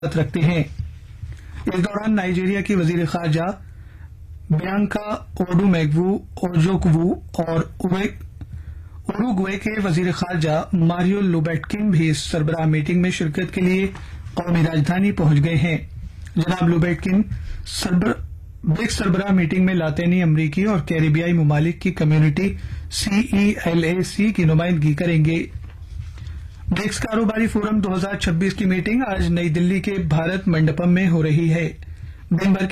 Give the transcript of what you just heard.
रखते हैं। इस दौरान नाइजीरिया की वजीर खारजा बियांका ओडुमेग्वू ओजोक्वू और उरुग्वे के वजीर खारजा मारियो लुबेटकिन भी इस सरबराह मीटिंग में शिरकत के लिए कौमी राजधानी पहुंच गए हैं। जनाब लुबेटकिन ब्रिक्स सरबराह मीटिंग में लातीनी अमरीकी और कैरिबियाई ममालिक की कम्युनिटी CELAC की नुमाइंदगी करेंगे। ब्रिक्स कारोबारी फोरम 2026 की मीटिंग आज नई दिल्ली के भारत मंडपम में हो रही है। दिन भर